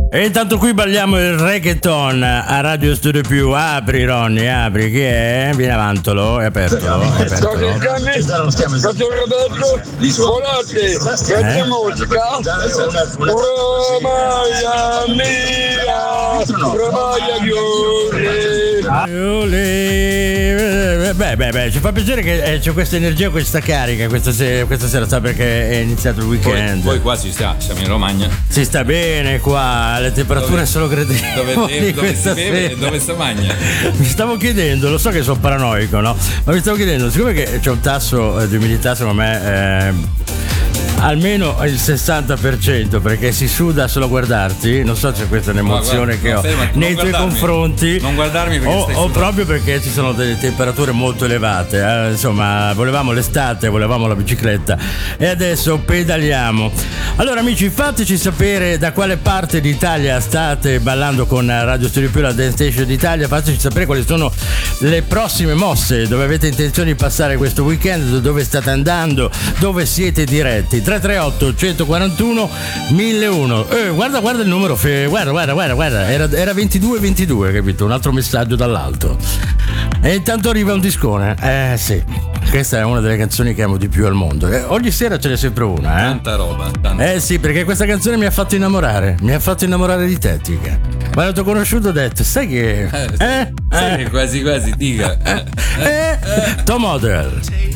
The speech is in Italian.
E intanto qui balliamo il reggaeton a Radio Studio Più. Apri Ronny, apri, chi è? Vieni avantolo, è apertolo. Sono Roberto Volante, questa musica Romaglia mia, Romaglia Beh, ci fa piacere che c'è questa energia, questa carica questa sera, sa, perché è iniziato il weekend. Poi qua si sta, siamo in Romagna. Si sta bene qua, le temperature sono gradevoli. Dove si beve e dove si mangia? Mi stavo chiedendo, lo so che sono paranoico, no? Ma mi stavo chiedendo, siccome che c'è un tasso di umidità secondo me almeno il 60%, perché si suda solo a guardarti, non so, c'è questa un'emozione che ho nei tuoi confronti, non guardarmi perché o proprio perché ci sono delle temperature molto elevate, insomma, volevamo l'estate, volevamo la bicicletta e adesso pedaliamo. Allora amici, fateci sapere da quale parte d'Italia state ballando con Radio Studio Più, la Dance Station d'Italia. Fateci sapere quali sono le prossime mosse, dove avete intenzione di passare questo weekend, dove state andando, dove siete diretti. 338 141 1001. Guarda il numero, guarda, era 2222, capito? Un altro messaggio dall'alto. E intanto arriva un discone. Sì, questa è una delle canzoni che amo di più al mondo. Ogni sera ce n'è sempre una, Tanta roba, tanta. Sì, perché questa canzone mi ha fatto innamorare di te, Tica. Quando ti ho conosciuto ho detto, sai che... Quasi, dica. Tom Odell.